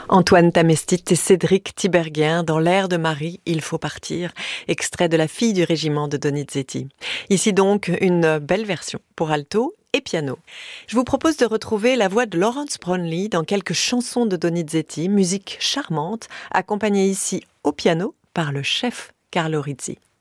Antoine Tamestit et Cédric Tiberghien dans L'air de Marie, il faut partir, extrait de La fille du régiment de Donizetti. Ici donc une belle version pour alto et piano. Je vous propose de retrouver la voix de Lawrence Brownlee dans quelques chansons de Donizetti, musique charmante, accompagnée ici au piano par le chef Carlo Rizzi.